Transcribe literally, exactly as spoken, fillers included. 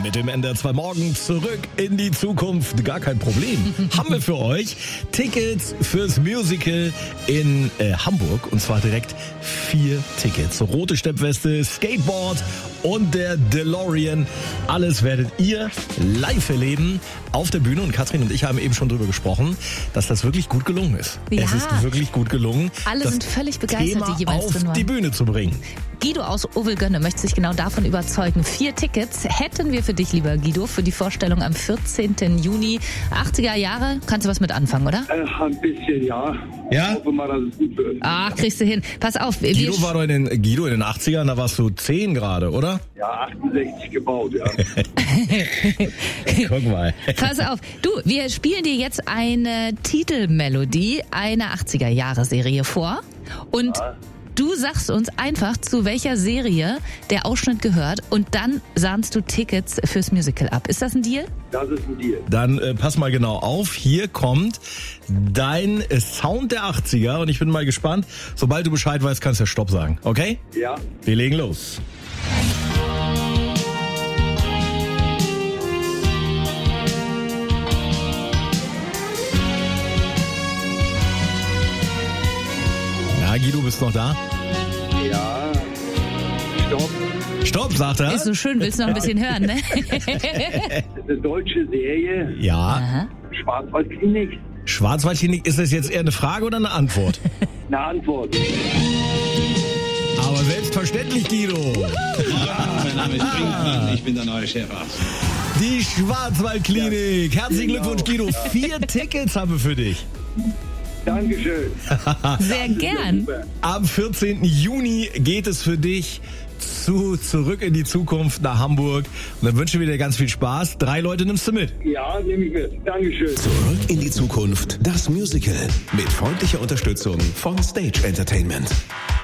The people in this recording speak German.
Mit dem N D R zwei Morgen zurück in die Zukunft. Gar kein Problem. Haben wir für euch Tickets fürs Musical in äh, Hamburg. Und zwar direkt vier Tickets. Rote Steppweste, Skateboard und der DeLorean. Alles werdet ihr live erleben auf der Bühne. Und Katrin und ich haben eben schon drüber gesprochen, dass das wirklich gut gelungen ist. Ja. Es ist wirklich gut gelungen, Alle das sind völlig begeistert, Thema die jeweils auf drin waren. die Bühne zu bringen. Guido aus Ovelgönne möchte sich genau davon überzeugen. Vier Tickets hätten wir für dich, lieber Guido, für die Vorstellung am vierzehnten Juni. achtziger Jahre, kannst du was mit anfangen, oder? Äh, ein bisschen, ja. Ja? Ich hoffe mal, dass es gut wird. Ach, kriegst du hin. Pass auf. wir- Guido war doch in den, Guido in den achtzigern, da warst du zehn gerade, oder? Ja, achtundsechzig gebaut, ja. Guck mal. Pass auf. Du, wir spielen dir jetzt eine Titelmelodie einer achtziger-Jahre-Serie vor. Und du sagst uns einfach, zu welcher Serie der Ausschnitt gehört. Und dann sahnst du Tickets fürs Musical ab. Ist das ein Deal? Das ist ein Deal. Dann äh, pass mal genau auf. Hier kommt dein äh, Sound der achtziger und ich bin mal gespannt. Sobald du Bescheid weißt, kannst du ja Stopp sagen. Okay? Ja. Wir legen los. Ja, Guido, bist du noch da? Ja. Stopp. Stopp, sagt er. Ist so schön, willst du noch ein bisschen hören, ne? Das ist eine deutsche Serie. Ja. Aha. Schwarzwaldklinik. Schwarzwaldklinik, ist das jetzt eher eine Frage oder eine Antwort? Eine Antwort. Aber selbstverständlich, Guido. Ja, mein Name ist Brinkmann, ich bin der neue Chefarzt. Die Schwarzwaldklinik. Herzlichen Genau. Glückwunsch, Guido. Vier Tickets haben wir für dich. Dankeschön. Sehr gern. Super. Am vierzehnten Juni geht es für dich zu Zurück in die Zukunft nach Hamburg. Und dann wünschen wir dir ganz viel Spaß. Drei Leute nimmst du mit. Ja, nehme ich mit. Dankeschön. Zurück in die Zukunft, das Musical. Mit freundlicher Unterstützung von Stage Entertainment.